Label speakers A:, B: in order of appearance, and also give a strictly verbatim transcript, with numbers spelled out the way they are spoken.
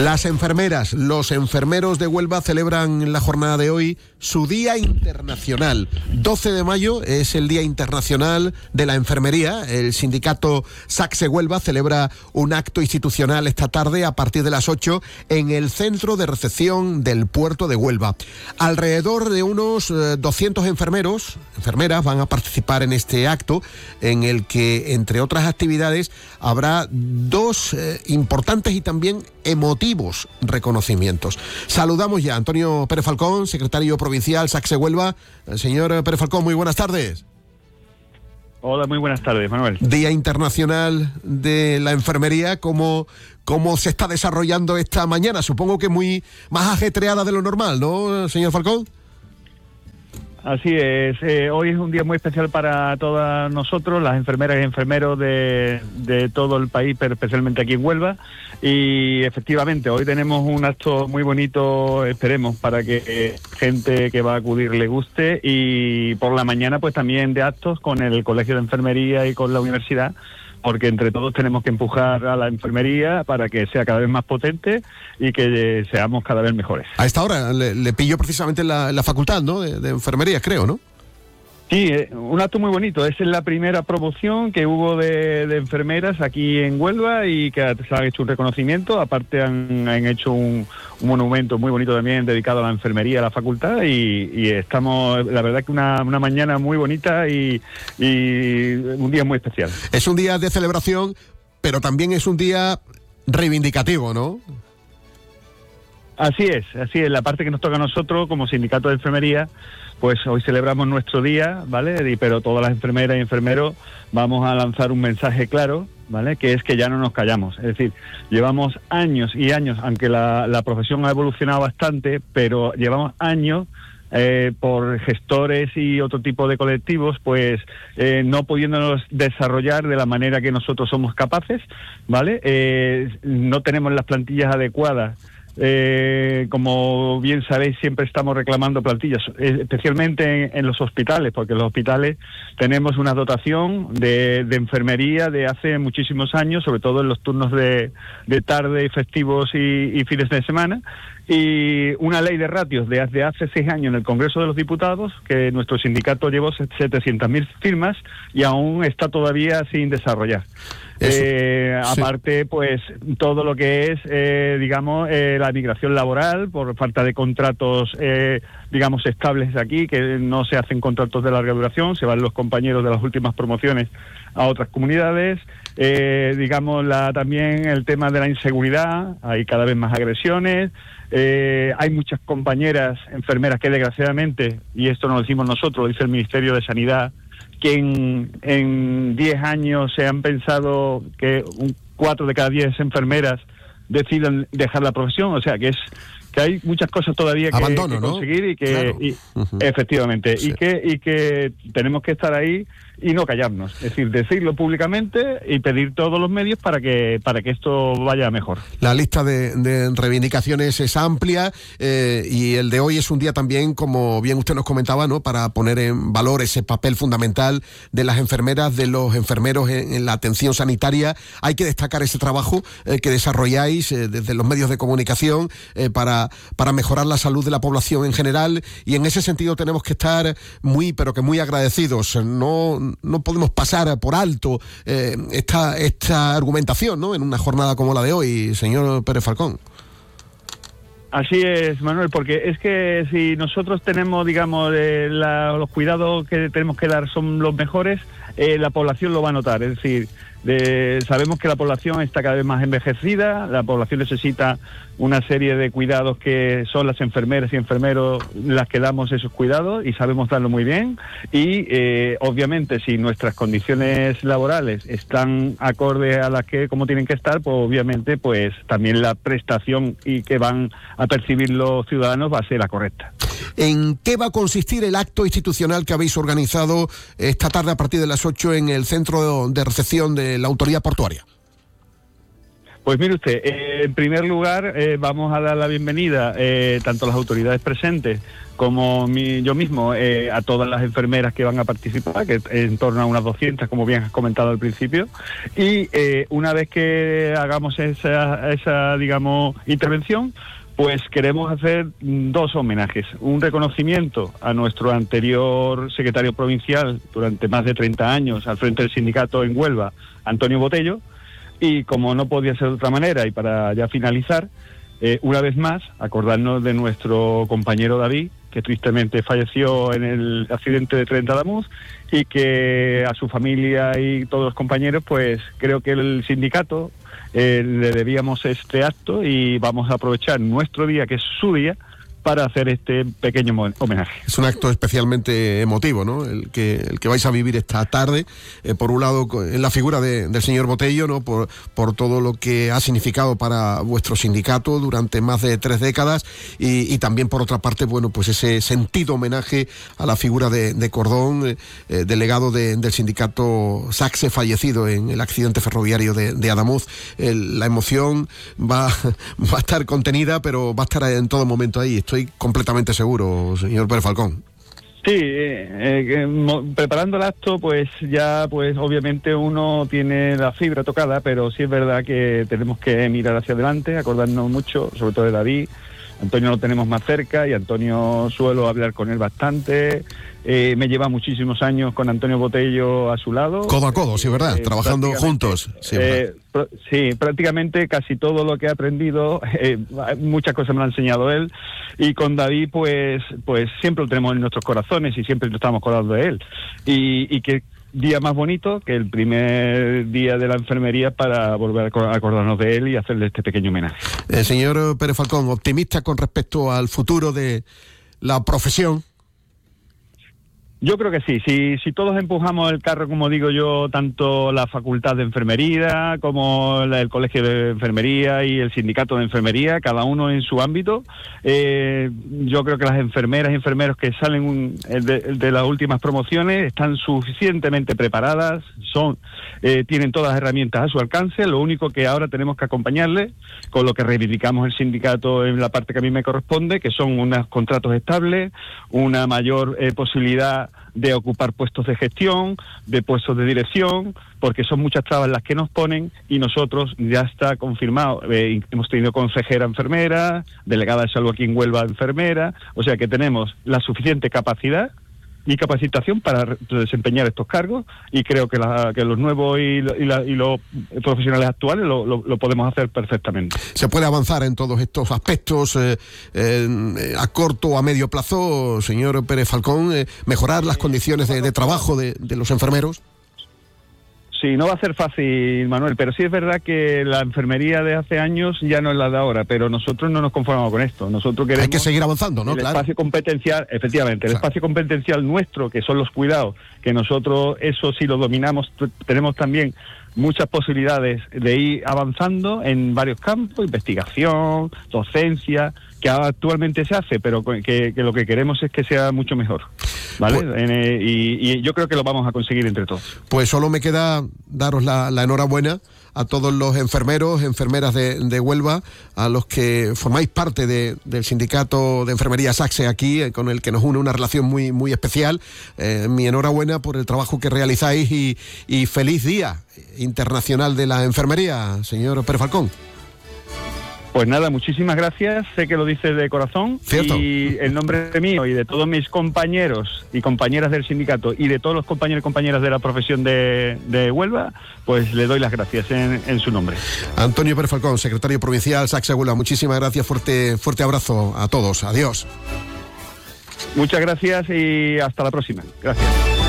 A: Las enfermeras, los enfermeros de Huelva celebran en la jornada de hoy su Día Internacional. doce de mayo es el Día Internacional de la Enfermería. El sindicato SACSE Huelva celebra un acto institucional esta tarde a partir de las ocho en el centro de recepción del puerto de Huelva. Alrededor de unos eh, doscientos enfermeros, enfermeras van a participar en este acto en el que, entre otras actividades, habrá dos eh, importantes y también emotivos reconocimientos. Saludamos ya a Antonio Pérez Falcón, secretario provincial SACSE Huelva. Señor Pérez Falcón, muy buenas tardes.
B: Hola, muy buenas tardes, Manuel.
A: Día Internacional de la Enfermería, ¿cómo, cómo se está desarrollando esta mañana? Supongo que muy más ajetreada de lo normal, ¿no, señor Falcón?
B: Así es, eh, hoy es un día muy especial para todas nosotros, las enfermeras y enfermeros de, de todo el país, pero especialmente aquí en Huelva, y efectivamente hoy tenemos un acto muy bonito, esperemos, para que eh, gente que va a acudir le guste, y por la mañana pues también de actos con el Colegio de Enfermería y con la universidad, porque entre todos tenemos que empujar a la enfermería para que sea cada vez más potente y que eh, seamos cada vez mejores.
A: A esta hora le, le pillo precisamente en la, en la facultad, ¿no?, de, de enfermería, creo, ¿no?
B: Sí, eh, un acto muy bonito. Esa es la primera promoción que hubo de, de enfermeras aquí en Huelva y que se ha hecho un reconocimiento. Aparte han, han hecho un, un monumento muy bonito también dedicado a la enfermería, a la facultad, y, y estamos, la verdad que una, una mañana muy bonita y, y un día muy especial.
A: Es un día de celebración, pero también es un día reivindicativo, ¿no?
B: Así es, así es. La parte que nos toca a nosotros como sindicato de enfermería, pues hoy celebramos nuestro día, ¿vale? Y, pero todas las enfermeras y enfermeros vamos a lanzar un mensaje claro, ¿vale? Que es que ya no nos callamos. Es decir, llevamos años y años, aunque la, la profesión ha evolucionado bastante, pero llevamos años eh, por gestores y otro tipo de colectivos, pues eh, no pudiéndonos desarrollar de la manera que nosotros somos capaces, ¿vale? Eh, no tenemos las plantillas adecuadas. Eh, como bien sabéis, siempre estamos reclamando plantillas, especialmente en, en los hospitales, porque en los hospitales tenemos una dotación de, de enfermería de hace muchísimos años, sobre todo en los turnos de, de tarde, festivos y, y fines de semana, y una ley de ratios de hace, hace seis años en el Congreso de los Diputados, que nuestro sindicato llevó setecientas mil firmas y aún está todavía sin desarrollar. Eh, sí. Aparte, pues todo lo que es, eh, digamos, eh, la migración laboral por falta de contratos, eh, digamos, estables aquí, que no se hacen contratos de larga duración, se van los compañeros de las últimas promociones a otras comunidades. Eh, digamos, la, también el tema de la inseguridad, hay cada vez más agresiones. Eh, hay muchas compañeras enfermeras que desgraciadamente, y esto no lo decimos nosotros, lo dice el Ministerio de Sanidad, que en, en diez años se han pensado que un cuatro de cada diez enfermeras deciden dejar la profesión, o sea que es que hay muchas cosas todavía que,
A: Abandono,
B: que
A: ¿no?
B: conseguir y que
A: Claro.
B: y,
A: Uh-huh.
B: efectivamente
A: Sí.
B: y que y que tenemos que estar ahí y no callarnos, es decir, decirlo públicamente y pedir todos los medios para que para que esto vaya mejor.
A: La lista de, de reivindicaciones es amplia eh, y el de hoy es un día también, como bien usted nos comentaba, ¿no?, para poner en valor ese papel fundamental de las enfermeras, de los enfermeros en, en la atención sanitaria. Hay que destacar ese trabajo eh, que desarrolláis eh, desde los medios de comunicación eh, para, para mejorar la salud de la población en general, y en ese sentido tenemos que estar muy, pero que muy agradecidos. No no podemos pasar por alto eh, esta, esta argumentación, ¿no?, en una jornada como la de hoy, señor Pérez Falcón.
B: Así es, Manuel, porque es que si nosotros tenemos, digamos, eh, la, los cuidados que tenemos que dar son los mejores, eh, la población lo va a notar. Es decir, de, sabemos que la población está cada vez más envejecida, la población necesita una serie de cuidados que son las enfermeras y enfermeros las que damos esos cuidados y sabemos darlo muy bien, y eh, obviamente si nuestras condiciones laborales están acorde a las que como tienen que estar, pues obviamente pues también la prestación y que van a percibir los ciudadanos va a ser la correcta.
A: ¿En qué va a consistir el acto institucional que habéis organizado esta tarde a partir de las ocho en el centro de recepción de la Autoridad Portuaria?
B: Pues mire usted, eh, en primer lugar eh, vamos a dar la bienvenida eh, tanto a las autoridades presentes como mi, yo mismo eh, a todas las enfermeras que van a participar, que en torno a unas doscientas, como bien has comentado al principio, y eh, una vez que hagamos esa, esa, digamos, intervención, pues queremos hacer dos homenajes. Un reconocimiento a nuestro anterior secretario provincial durante más de treinta años al frente del sindicato en Huelva, Antonio Botello, y como no podía ser de otra manera, y para ya finalizar, eh, una vez más, acordarnos de nuestro compañero David, que tristemente falleció en el accidente de Tren de Adamuz, y que a su familia y todos los compañeros, pues creo que el sindicato eh, le debíamos este acto, y vamos a aprovechar nuestro día, que es su día, para hacer este pequeño homenaje.
A: Es un acto especialmente emotivo, ¿no? El que el que vais a vivir esta tarde, eh, por un lado en la figura de, del señor Botello, ¿no? Por, por todo lo que ha significado para vuestro sindicato durante más de tres décadas, y, y también por otra parte, bueno, pues ese sentido homenaje a la figura de, de Cordón, eh, eh, delegado de, del sindicato Saxe, fallecido en el accidente ferroviario de, de Adamuz. El, la emoción va, va a estar contenida, pero va a estar en todo momento ahí. Estoy completamente seguro, señor Pérez Falcón.
B: Sí, eh, eh, mo, preparando el acto, pues ya, pues obviamente uno tiene la fibra tocada, pero sí es verdad que tenemos que mirar hacia adelante, acordarnos mucho, sobre todo de David. Antonio lo tenemos más cerca, y Antonio suelo hablar con él bastante. Eh, me lleva muchísimos años con Antonio Botello a su lado.
A: Codo a codo, sí, ¿verdad? Eh, Trabajando juntos. Sí,
B: eh, pr sí, prácticamente casi todo lo que he aprendido, eh, muchas cosas me lo ha enseñado él. Y con David, pues, pues siempre lo tenemos en nuestros corazones y siempre nos estamos acordando de él. Y, y que día más bonito que el primer día de la enfermería para volver a acordarnos de él y hacerle este pequeño homenaje.
A: Eh, señor Pérez Falcón, ¿optimista con respecto al futuro de la profesión?
B: Yo creo que sí, si, si todos empujamos el carro, como digo yo, tanto la Facultad de Enfermería como la, el Colegio de Enfermería y el Sindicato de Enfermería, cada uno en su ámbito, eh, yo creo que las enfermeras y enfermeros que salen un, de, de las últimas promociones están suficientemente preparadas, son eh, tienen todas las herramientas a su alcance. Lo único que ahora tenemos que acompañarles con lo que reivindicamos el sindicato en la parte que a mí me corresponde, que son unos contratos estables, una mayor eh, posibilidad de ocupar puestos de gestión, de puestos de dirección, porque son muchas trabas las que nos ponen, y nosotros ya está confirmado, eh, hemos tenido consejera enfermera, delegada de salud aquí en Huelva enfermera, o sea que tenemos la suficiente capacidad y capacitación para desempeñar estos cargos, y creo que, la, que los nuevos y, y, la, y los profesionales actuales lo, lo, lo podemos hacer perfectamente.
A: ¿Se puede avanzar en todos estos aspectos eh, eh, a corto o a medio plazo, señor Pérez Falcón? Eh, ¿Mejorar las condiciones de, de trabajo de, de los enfermeros?
B: Sí, no va a ser fácil, Manuel, pero sí es verdad que la enfermería de hace años ya no es la de ahora, pero nosotros no nos conformamos con esto. Nosotros queremos...
A: Hay que seguir avanzando, ¿no?
B: El
A: Claro.
B: espacio competencial, efectivamente, el
A: Claro.
B: espacio competencial nuestro, que son los cuidados, que nosotros eso sí lo dominamos, tenemos también muchas posibilidades de ir avanzando en varios campos, investigación, docencia, que actualmente se hace, pero que, que lo que queremos es que sea mucho mejor, ¿vale? Pues, en, y, y yo creo que lo vamos a conseguir entre todos.
A: Pues solo me queda daros la, la enhorabuena a todos los enfermeros, enfermeras de, de Huelva, a los que formáis parte de, del sindicato de enfermería Saxe aquí, eh, con el que nos une una relación muy, muy especial. Eh, mi enhorabuena por el trabajo que realizáis, y, y feliz Día Internacional de la Enfermería, señor Pérez Falcón.
B: Pues nada, muchísimas gracias, sé que lo dices de corazón.
A: Cierto.
B: Y en nombre mío y de todos mis compañeros y compañeras del sindicato y de todos los compañeros y compañeras de la profesión de, de Huelva, pues le doy las gracias en, en su nombre.
A: Antonio Pérez Falcón, secretario provincial Saxe Huelva, muchísimas gracias, fuerte, fuerte abrazo a todos, adiós.
B: Muchas gracias y hasta la próxima. Gracias.